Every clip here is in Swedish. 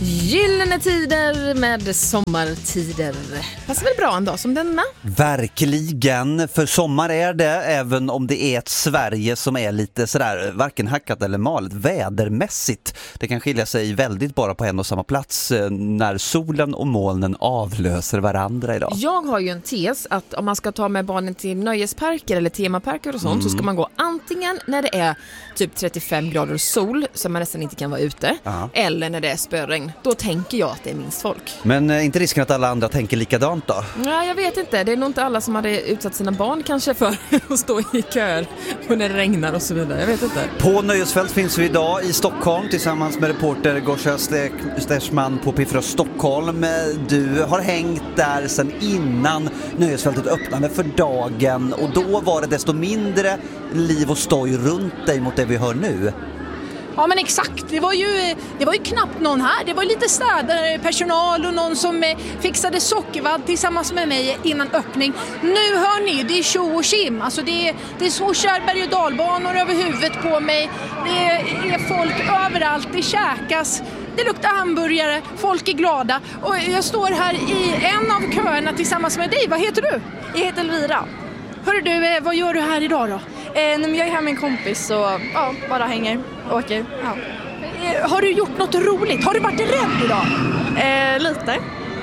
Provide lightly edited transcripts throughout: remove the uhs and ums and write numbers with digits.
Gyllene tider med sommartider. Passar väl bra en dag som denna? Verkligen, för sommar är det, även om det är ett Sverige som är lite sådär varken hackat eller malet vädermässigt. Det kan skilja sig väldigt bara på en och samma plats när solen och molnen avlöser varandra idag. Jag har ju en tes att om man ska ta med barnen till nöjesparker eller temaparker och sånt så ska man gå antingen när det är typ 35 grader sol så man nästan inte kan vara ute, eller när det är spöregn. Då tänker jag att det är minst folk. Men inte risken att alla andra tänker likadant då? Nej, jag vet inte. Det är nog inte alla som hade utsatt sina barn kanske för att stå i köer och när det regnar och så vidare. Jag vet inte. På Nöjesfält finns vi idag i Stockholm tillsammans med reporter Goscha Stechman på P4 Stockholm. Du har hängt där sedan innan Nöjesfältet öppnade för dagen och då var det desto mindre liv och stoj runt dig mot det vi hör nu. Ja, men exakt. Det var ju knappt någon här. Det var lite städare, personal och någon som fixade sockervadd tillsammans med mig innan öppning. Nu hör ni, det är tjo och kim. Alltså det är så berg- och dalbanor över huvudet på mig. Det är folk överallt, det käkas. Det luktar hamburgare, folk är glada. Och jag står här i en av köerna tillsammans med dig. Vad heter du? Jag heter Elvira. Hörru du, vad gör du här idag då? Jag är här med en kompis och bara hänger och åker. Ja. Har du gjort något roligt? Har du varit rädd idag? Lite.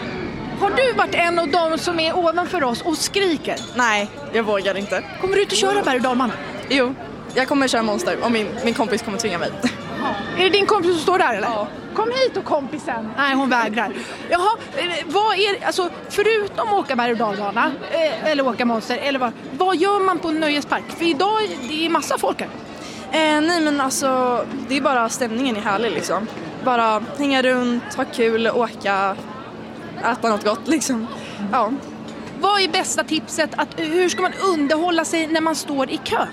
Har du varit en av dem som är ovanför oss och skriker? Nej, jag vågar inte. Kommer du inte köra berg- och dalbanan? Jo, jag kommer köra Monster och min kompis kommer tvinga mig. Är det din kompis som står där eller? Ja. Kom hit och kompisen. Nej, hon vägrar. Jaha, vad är, alltså förutom att åka berg- och dalbana eller åka Monster, eller vad gör man på en nöjespark? För idag det är massa folk här. Nej men alltså, det är bara stämningen är härlig liksom. Bara hänga runt, ha kul, åka, äta något gott liksom. Ja. Vad är bästa tipset? Hur ska man underhålla sig när man står i kö?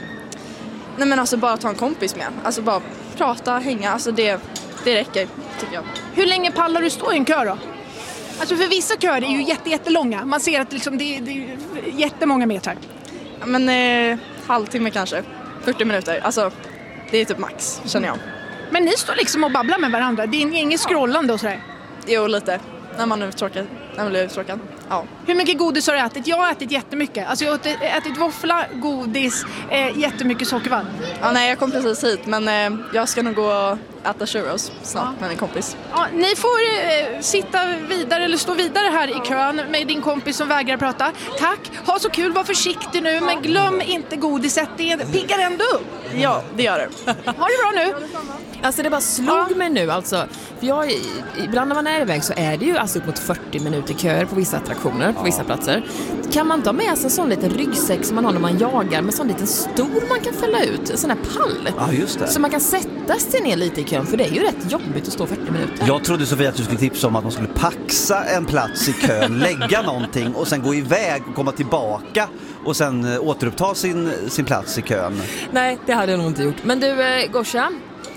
Nej men alltså bara ta en kompis med. Alltså bara prata, hänga, alltså det räcker tycker jag. Hur länge pallar du stå i en kö då? Alltså för vissa köer är ju jättelånga. Man ser att liksom det är jättemånga meter. Ja, men halvtimme kanske, 40 minuter. Alltså det är typ max, känner jag. Men ni står liksom och babblar med varandra. Det är inget scrollande och sådär. Jo, lite. När man är uttråkad. När man blir uttråkad. Ja. Hur mycket godis har du ätit? Jag har ätit jättemycket. Alltså jag har ätit våffla, godis, jättemycket sockervadd. Ja, nej, jag kom precis hit. Men jag ska nog gå och äta churros snart med min kompis. Ja, ni får sitta vidare eller stå vidare här i kön med din kompis som vägrar prata. Tack, ha så kul, var försiktig nu. Men glöm inte godiset, det piggar ändå upp. Ja, det gör det. Ha det bra nu. Alltså det bara slog mig nu alltså. För ibland när man är iväg så är det ju alltså upp mot 40 minuter köer på vissa attraktioner, på vissa platser. Kan man ta med sig en sån liten ryggsäck som man har när man jagar med sån liten stor man kan fälla ut, en sån här pall. Ja, just det. Så man kan sätta sig ner lite i kön, för det är ju rätt jobbigt att stå 40 minuter. Jag trodde Sofia att du skulle tipsa om att man skulle paxa en plats i kön, lägga någonting och sen gå iväg och komma tillbaka och sen återuppta sin plats i kön. Nej, det hade jag nog inte gjort. Men du, Goscha?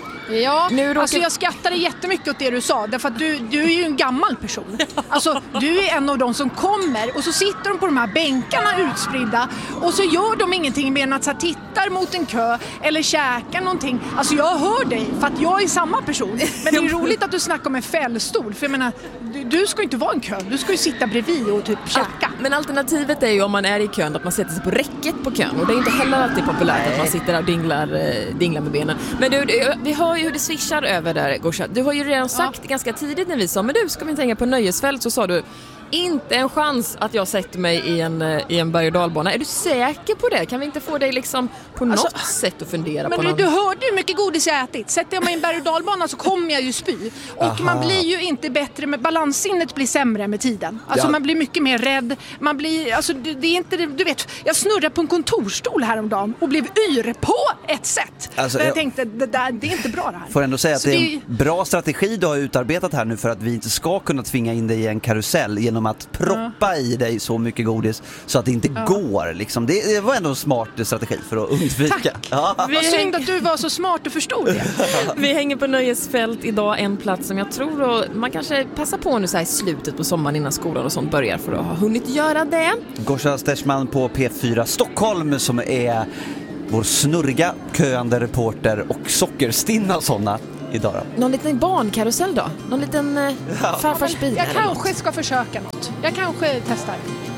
Ja, alltså jag skrattade jättemycket åt det du sa. Därför att du är ju en gammal person. Alltså du är en av de som kommer och så sitter de på de här bänkarna utspridda och så gör de ingenting mer än att så här, tittar mot en kö eller käkar någonting. Alltså jag hör dig för att jag är samma person. Men det är roligt att du snackar om en fällstol. För jag menar, du ska ju inte vara en kö. Du ska ju sitta bredvid och typ käka. Men alternativet är ju om man är i kön att man sätter sig på räcket på kön. Och det är inte heller alltid populärt att man sitter där och dinglar med benen. Men du, vi hör ju hur det swishar över där, Goscha. Du har ju redan sagt ganska tidigt när vi sa, men du, ska vi inte hänga på Nöjesfält? Så sa du, inte en chans att jag sätter mig i en berg- och dalbana. Är du säker på det? Kan vi inte få dig liksom på något sätt att fundera på någon? Men du hörde ju mycket godis jag ätit. Sätter jag mig i en berg- och dalbana så kommer jag ju spy. Och man blir ju inte bättre med balanssinnet, blir sämre med tiden. Alltså man blir mycket mer rädd. Man blir, alltså det är inte, du vet, jag snurrade på en kontorstol häromdagen och blev yr på ett sätt. Alltså, jag tänkte, det är inte bra det här. Får ändå säga att så det är en bra strategi du har utarbetat här nu för att vi inte ska kunna tvinga in dig i en karusell genom att proppa i dig så mycket godis så att det inte går liksom. Det var ändå en smart strategi för att undvika. Tack. Vad synd att du var så smart och förstod det. Vi hänger på Nöjesfält idag, en plats som jag tror och man kanske passar på nu så här i slutet på sommaren innan skolan och sånt börjar för att ha hunnit göra det. Goscha Stechman på P4 Stockholm som är vår snurriga, köande reporter och sockerstinna sådana. idag då? Någon liten barnkarusell då? Någon liten farfars bil? Jag kanske ska försöka något. Jag kanske testar.